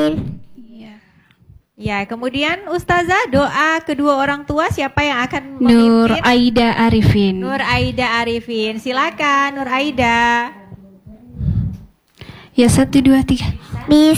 betul. Ya, kemudian Ustazah, doa kedua orang tua siapa yang akan Nur memimpin? Aida Arifin. Nur Aida Arifin. Silakan Nur Aida. Ya 1, 2, 3.